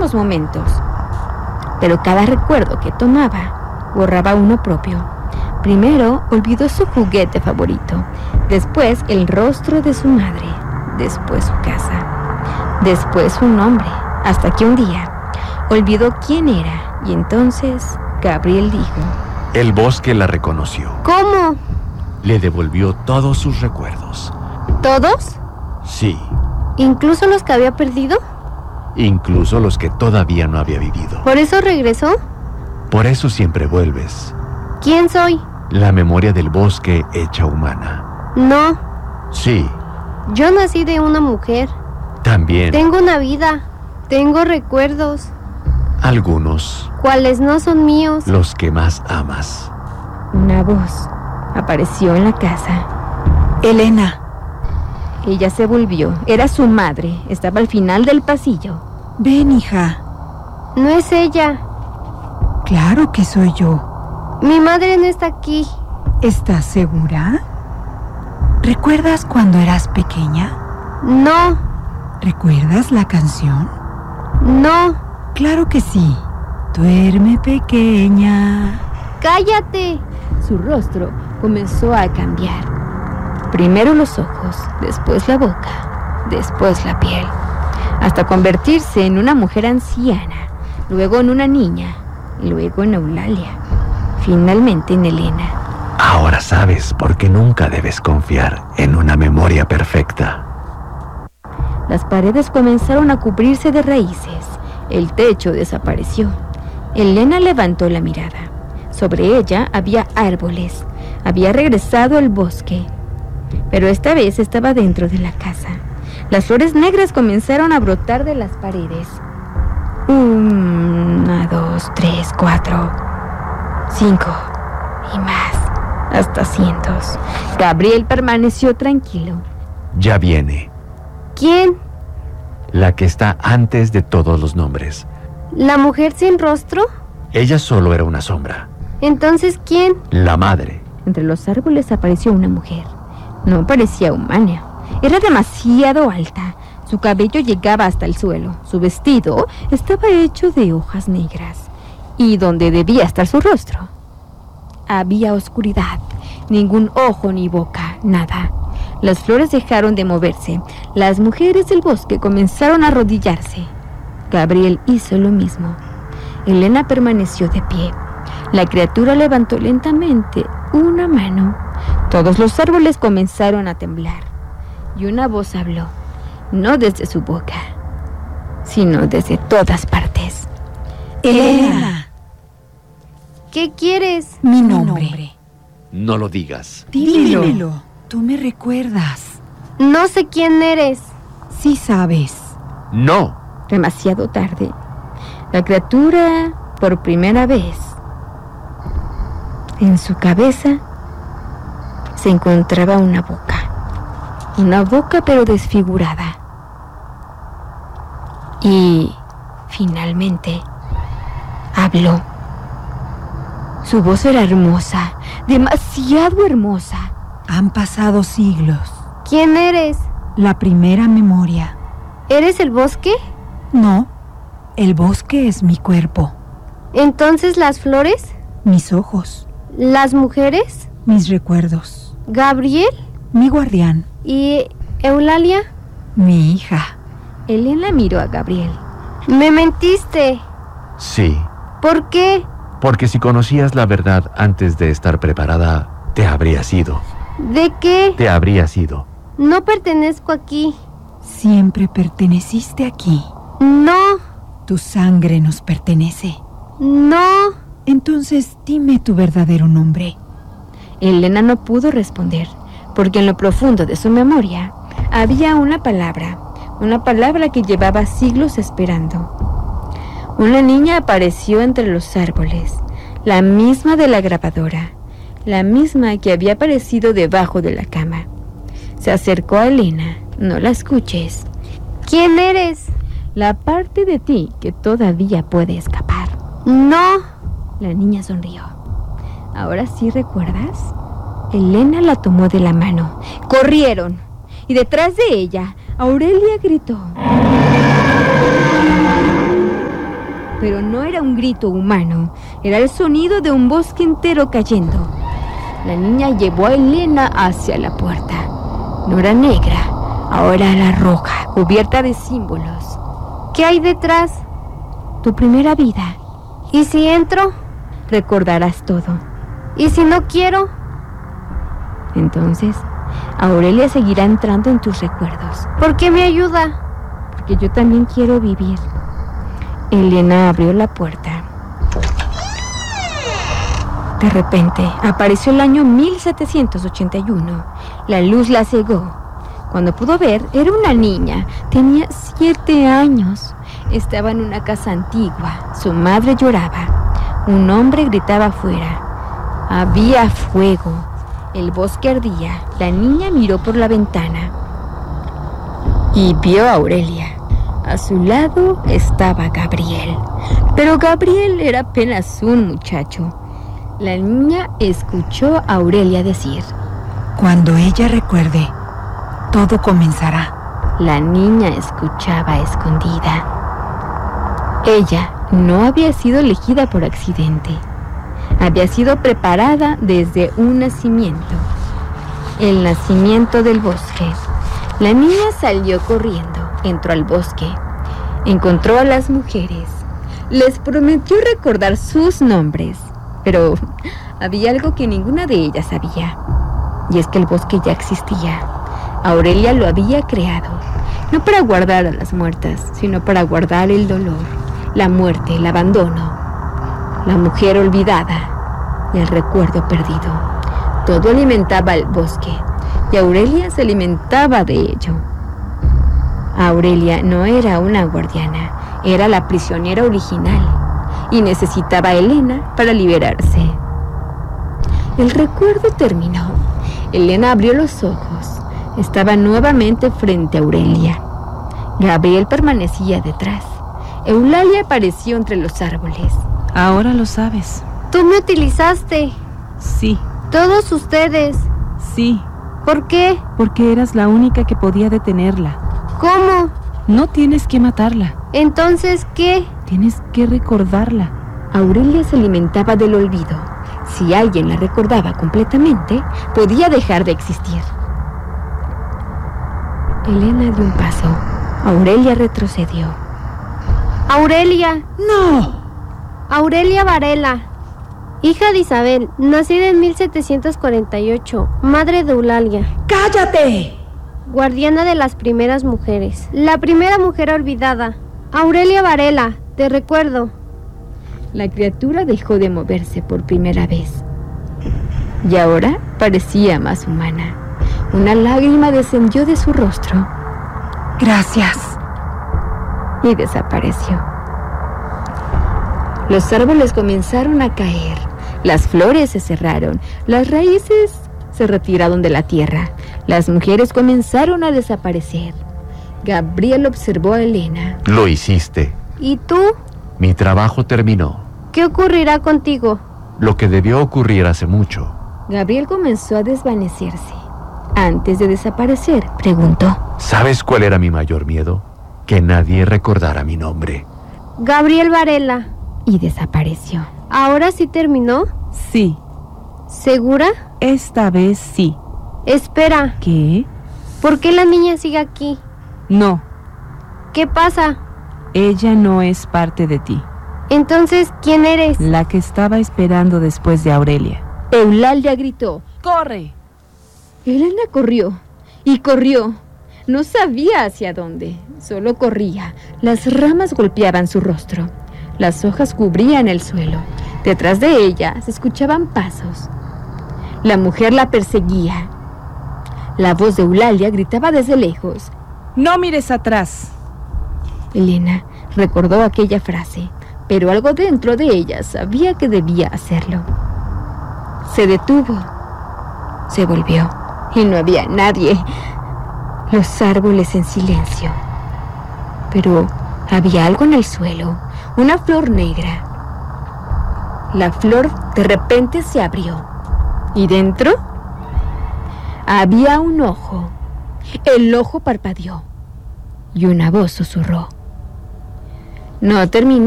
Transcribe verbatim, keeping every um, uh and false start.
muchísimos momentos. Pero cada recuerdo que tomaba borraba uno propio. Primero olvidó su juguete favorito, después el rostro de su madre, después su casa, después su nombre, hasta que un día olvidó quién era y entonces Gabriel dijo: El bosque la reconoció. ¿Cómo? Le devolvió todos sus recuerdos. ¿Todos? Sí. ¿Incluso los que había perdido? Incluso los que todavía no había vivido. ¿Por eso regresó? Por eso siempre vuelves. ¿Quién soy? La memoria del bosque hecha humana. No. Sí. Yo nací de una mujer. También. Tengo una vida. Tengo recuerdos. Algunos. ¿Cuáles no son míos? Los que más amas. Una voz apareció en la casa. Elena. Ella se volvió. Era su madre. Estaba al final del pasillo. Ven, hija. No es ella. Claro que soy yo. Mi madre no está aquí. ¿Estás segura? ¿Recuerdas cuando eras pequeña? No. ¿Recuerdas la canción? No. Claro que sí. Duerme, pequeña. ¡Cállate! Su rostro comenzó a cambiar. Primero los ojos, después la boca, después la piel, hasta convertirse en una mujer anciana, luego en una niña, luego en Eulalia, finalmente en Elena. Ahora sabes por qué nunca debes confiar en una memoria perfecta. Las paredes comenzaron a cubrirse de raíces. El techo desapareció. Elena levantó la mirada. Sobre ella había árboles. Había regresado al bosque. Pero esta vez estaba dentro de la casa. Las flores negras comenzaron a brotar de las paredes. Una, dos, tres, cuatro, cinco y más, hasta cientos. Gabriel permaneció tranquilo. Ya viene. ¿Quién? La que está antes de todos los nombres. ¿La mujer sin rostro? Ella solo era una sombra. Entonces, ¿quién? La madre. Entre los árboles apareció una mujer. No parecía humana. Era demasiado alta. Su cabello llegaba hasta el suelo. Su vestido estaba hecho de hojas negras. ¿Y dónde debía estar su rostro? Había oscuridad. Ningún ojo ni boca. Nada. Las flores dejaron de moverse. Las mujeres del bosque comenzaron a arrodillarse. Gabriel hizo lo mismo. Elena permaneció de pie. La criatura levantó lentamente una mano. Todos los árboles comenzaron a temblar. Y una voz habló, no desde su boca, sino desde todas partes. Elena. ¿Qué quieres? Mi nombre. No lo digas. Dímelo. Dímelo. Tú me recuerdas. No sé quién eres. Sí sabes. No. Demasiado tarde. La criatura, por primera vez, en su cabeza se encontraba una boca. Una boca pero desfigurada. Y finalmente habló. Su voz era hermosa, demasiado hermosa. Han pasado siglos. ¿Quién eres? La primera memoria. ¿Eres el bosque? No, el bosque es mi cuerpo. ¿Entonces las flores? Mis ojos. ¿Las mujeres? Mis recuerdos. ¿Gabriel? Mi guardián. ¿Y Eulalia? Mi hija. Elena miró a Gabriel. Me mentiste. Sí. ¿Por qué? Porque si conocías la verdad antes de estar preparada, te habrías ido. ¿De qué? Te habrías ido. No pertenezco aquí. Siempre perteneciste aquí. No. Tu sangre nos pertenece. No. Entonces dime tu verdadero nombre. Elena no pudo responder, porque en lo profundo de su memoria había una palabra, una palabra que llevaba siglos esperando. Una niña apareció entre los árboles, la misma de la grabadora, la misma que había aparecido debajo de la cama. Se acercó a Elena. No la escuches. ¿Quién eres? La parte de ti que todavía puede escapar. No. La niña sonrió. ¿Ahora sí recuerdas? Elena la tomó de la mano. Corrieron. Y detrás de ella, Aurelia gritó. Pero no era un grito humano, era el sonido de un bosque entero cayendo. La niña llevó a Elena hacia la puerta. No era negra, ahora era roja, cubierta de símbolos. ¿Qué hay detrás? Tu primera vida. ¿Y si entro? Recordarás todo. ¿Y si no quiero? Entonces, Aurelia seguirá entrando en tus recuerdos. ¿Por qué me ayuda? Porque yo también quiero vivir. Elena abrió la puerta. De repente, apareció el año mil setecientos ochenta y uno. La luz la cegó. Cuando pudo ver, era una niña. Tenía siete años. Estaba en una casa antigua. Su madre lloraba. Un hombre gritaba afuera. Había fuego. El bosque ardía. La niña miró por la ventana y vio a Aurelia. A su lado estaba Gabriel. Pero Gabriel era apenas un muchacho. La niña escuchó a Aurelia decir: Cuando ella recuerde, todo comenzará. La niña escuchaba escondida. Ella no había sido elegida por accidente. Había sido preparada desde un nacimiento. El nacimiento del bosque. La niña salió corriendo, entró al bosque, encontró a las mujeres, les prometió recordar sus nombres, pero había algo que ninguna de ellas sabía, y es que el bosque ya existía. Aurelia lo había creado, no para guardar a las muertas, sino para guardar el dolor, la muerte, el abandono, la mujer olvidada y el recuerdo perdido. Todo alimentaba el bosque, y Aurelia se alimentaba de ello. Aurelia no era una guardiana, era la prisionera original, y necesitaba a Elena para liberarse. El recuerdo terminó. Elena abrió los ojos. Estaba nuevamente frente a Aurelia. Gabriel permanecía detrás. Eulalia apareció entre los árboles. Ahora lo sabes. Tú me utilizaste. Sí, Todos ustedes. sí, ¿Por qué? porque eras la única que podía detenerla. ¿Cómo? No tienes que matarla, Entonces, ¿qué? tienes que recordarla. Aurelia se alimentaba del olvido. Si alguien la recordaba completamente, podía dejar de existir. Elena dio un paso. Aurelia retrocedió. Aurelia. ¡No! Aurelia Varela. Hija de Isabel, nacida en mil setecientos cuarenta y ocho, madre de Eulalia. ¡Cállate! Guardiana de las primeras mujeres. La primera mujer olvidada. Aurelia Varela, te recuerdo. La criatura dejó de moverse por primera vez. Y ahora parecía más humana. Una lágrima descendió de su rostro Gracias. y desapareció. Los árboles comenzaron a caer. Las flores se cerraron. Las raíces se retiraron de la tierra. Las mujeres comenzaron a desaparecer. Gabriel observó a Elena. Lo hiciste. ¿Y tú? Mi trabajo terminó. ¿Qué ocurrirá contigo? Lo que debió ocurrir hace mucho. Gabriel comenzó a desvanecerse. Antes de desaparecer, preguntó: ¿Sabes cuál era mi mayor miedo? Que nadie recordara mi nombre. Gabriel Varela. y desapareció. ¿Ahora sí terminó? Sí, ¿Segura? esta vez sí. Espera, ¿Qué? ¿por qué la niña sigue aquí? No, ¿Qué pasa? ella no es parte de ti. Entonces, ¿quién eres? La que estaba esperando después de Aurelia. Eulalia gritó. ¡Corre! Elena corrió y corrió. No sabía hacia dónde, solo corría. Las ramas golpeaban su rostro. Las hojas cubrían el suelo. Detrás de ella se escuchaban pasos. La mujer la perseguía. La voz de Eulalia gritaba desde lejos. ¡No mires atrás! Elena recordó aquella frase, pero algo dentro de ella sabía que debía hacerlo. Se detuvo, se volvió y no había nadie. Los árboles en silencio. Pero había algo en el suelo, una flor negra. La flor de repente se abrió y dentro había un ojo. El ojo parpadeó y una voz susurró. No terminé.